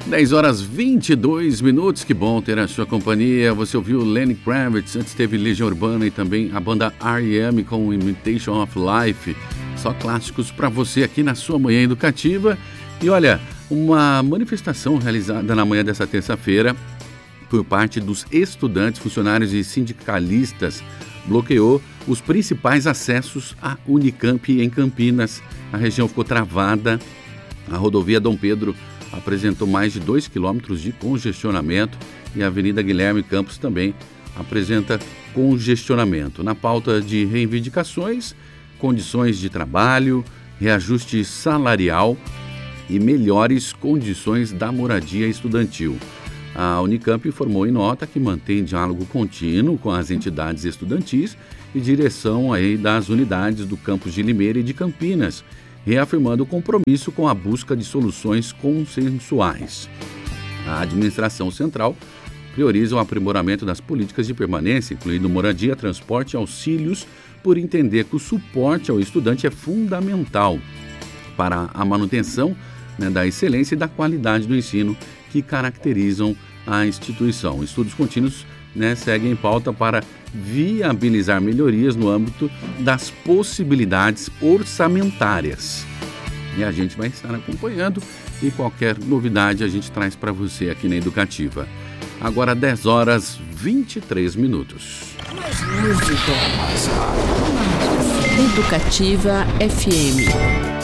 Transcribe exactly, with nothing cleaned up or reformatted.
dez horas e vinte e dois minutos, que bom ter a sua companhia. Você ouviu Lenny Kravitz, antes teve Legião Urbana e também a banda R E M com Imitation of Life. Só clássicos para você aqui na sua manhã educativa. E olha, uma manifestação realizada na manhã dessa terça-feira por parte dos estudantes, funcionários e sindicalistas bloqueou os principais acessos à Unicamp em Campinas. A região ficou travada. A rodovia Dom Pedro apresentou mais de dois quilômetros de congestionamento e a Avenida Guilherme Campos também apresenta congestionamento. Na pauta de reivindicações, condições de trabalho, reajuste salarial e melhores condições da moradia estudantil. A Unicamp informou em nota que mantém diálogo contínuo com as entidades estudantis e direção aí das unidades do campus de Limeira e de Campinas, reafirmando o compromisso com a busca de soluções consensuais. A administração central prioriza o aprimoramento das políticas de permanência, incluindo moradia, transporte e auxílios, por entender que o suporte ao estudante é fundamental para a manutenção, né, da excelência e da qualidade do ensino que caracterizam a instituição. Estudos contínuos, né, seguem em pauta para viabilizar melhorias no âmbito das possibilidades orçamentárias. E a gente vai estar acompanhando e qualquer novidade a gente traz para você aqui na Educativa. Agora dez horas e vinte e três minutos. Mais música, mais rádio. Educativa F M.